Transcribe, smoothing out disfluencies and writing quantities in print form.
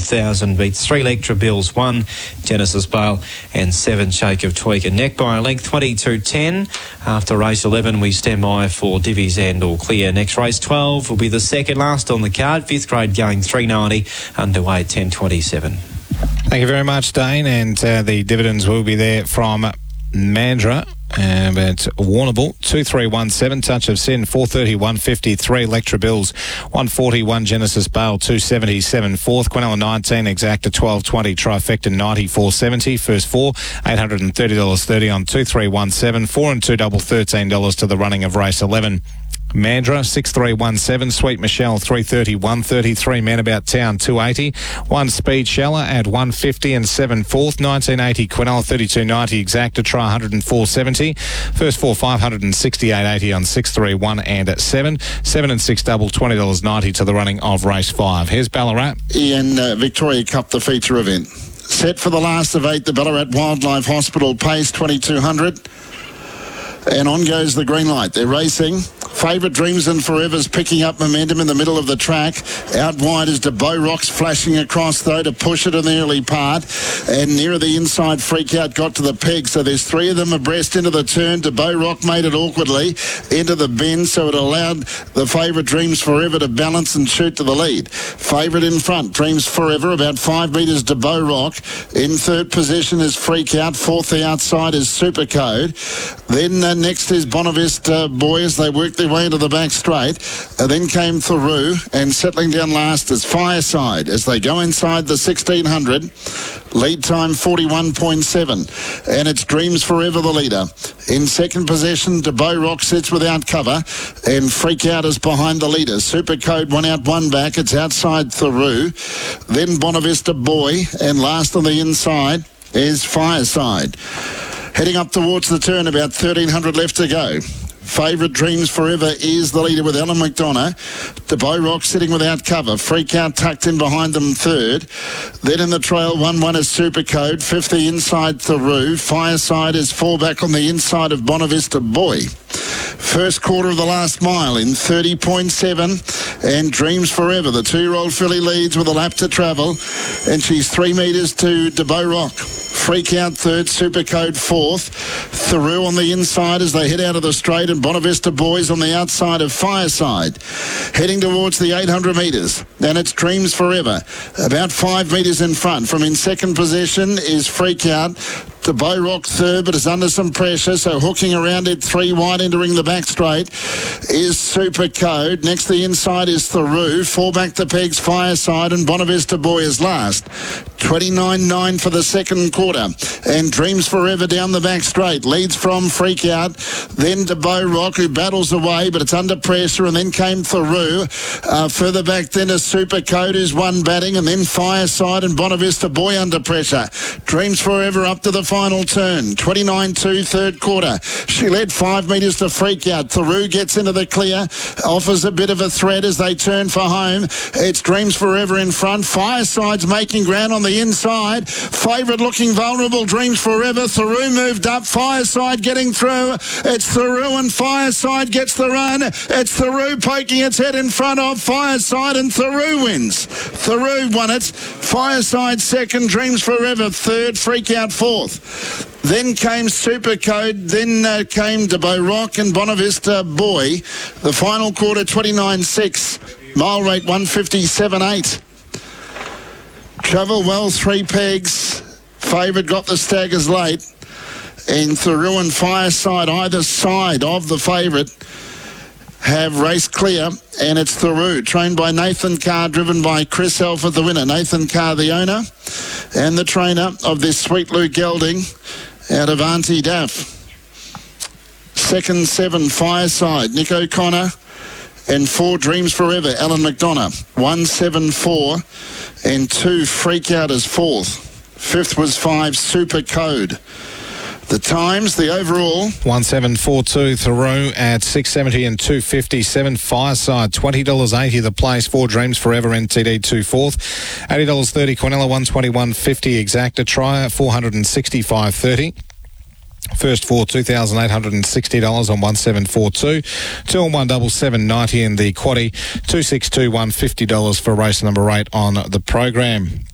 2000 beats 3 Electra Bills, 1 Genesis Bale and 7 Shake of Tweaker. Neck by a length, 22.10. After race 11, we stand by for Divvies and All Clear. Next race 12 will be the second last on the card. 5th grade going 390, underway 10.27. Thank you very much, Dane. And the dividends will be there from Mandra. But Warrnambool 2317, Touch of Sin 430 153, Electra Bills 141, Genesis Bale 277, 4th Quinella 19, Exacta 1220, Trifecta 9470, first 4 $830.30 on 2317, 4 and 2 double $13 to the running of race 11. Mandra 6317, Sweet Michelle 330 133, Man About Town 280, 1 Speed Sheller at 150 and 7 4th, 1980 Quinella 3290, Exacta try 104.70, first 4 $568.80 on 631 and 7 and 6 double $20.90 to the running of race 5. Here's Ballarat. Ian, Victoria Cup, the feature event. Set for the last of 8, the Ballarat Wildlife Hospital pace 2200. And on goes the green light. They're racing. Favourite Dreams and Forever's picking up momentum in the middle of the track. Out wide is DeBow Rocks flashing across, though, to push it in the early part. And nearer the inside, Freak Out got to the peg. So there's 3 of them abreast into the turn. DeBow Rock made it awkwardly into the bend, so it allowed the Favourite Dreams Forever to balance and shoot to the lead. Favourite in front, Dreams Forever, about 5 metres DeBow Rock. In third position is Freak Out. 4th, the outside is Supercode. Then next is Bonavista Boy as they work their way into the back straight. Then came Thoreau, and settling down last is Fireside as they go inside the 1600. Lead time 41.7, and it's Dreams Forever the leader. In second position, DeBow Rock sits without cover, and Freak Out is behind the leader. Supercode 1 out 1 back. It's outside Thoreau. Then Bonavista Boy, and last on the inside is Fireside. Heading up towards the turn, about 1,300 left to go. Favourite Dreams Forever is the leader with Alan McDonough. DeBow Rock sitting without cover. Freak Out tucked in behind them third. Then in the trail, 1-1 is Supercode. 5th, the inside Thoreau. Fireside is 4 back on the inside of Bonavista Boy. First quarter of the last mile in 30.7, and Dreams Forever, the 2-year-old filly, leads with a lap to travel, and she's 3 metres to DeBow Rock. Freak Out third, Supercode 4th. Thoreau on the inside as they head out of the straight, and Bonavista Boys on the outside of Fireside. Heading towards the 800 metres, and it's Dreams Forever. About 5 metres in front. From in second position is Freak Out. DeBow Rock third, but is under some pressure, so hooking around it 3 wide, entering the back straight is Supercode. Next, the inside is Thoreau. 4 back the pegs, Fireside, and Bonavista Boy is last. 29.9 for the second quarter, and Dreams Forever down the back straight leads from Freak Out, then DeBow Rock, who battles away, but it's under pressure, and then came Thoreau. Further back then is Supercode, who's 1 batting, and then Fireside and Bonavista Boy under pressure. Dreams Forever up to the final turn. 29.2 third quarter. She led 5 metres to Freak Out. Thoreau gets into the clear, offers a bit of a threat as they turn for home. It's Dreams Forever in front. Fireside's making ground on the inside. Favourite looking vulnerable, Dreams Forever. Thoreau moved up. Fireside getting through. It's Thoreau, and Fireside gets the run. It's Thoreau poking its head in front of Fireside, and Thoreau wins. Thoreau won it. Fireside second, Dreams Forever third, Freak Out fourth. Then came Supercode, then came DeBow Rock and Bonavista Boy. The final quarter, 29.6. Mile rate, 157.8. Travel well, 3 pegs. Favourite got the staggers late. And Thoreau and Fireside, either side of the favourite, have race clear, and it's Thoreau, trained by Nathan Carr, driven by Chris Elford, the winner. Nathan Carr, the owner and the trainer of this Sweet Lou Gelding out of Auntie Daff. Second, 7, Fireside, Nick O'Connor, and 4, Dreams Forever, Alan McDonough. 1, 7, 4, and 2, Freak Out as 4th. 5th was 5, Supercode. The times, the overall. 1742 Thoreau at 670 and 257. Fireside $20.80 the place. 4 Dreams Forever NTD 2 4th. $80.30 Quinella 121.50 Exacta Trier 465.30. First 4 $2,860 on 1742. 2 on 1 double $7.90 in the quaddie. 262 $150 for race number 8 on the program.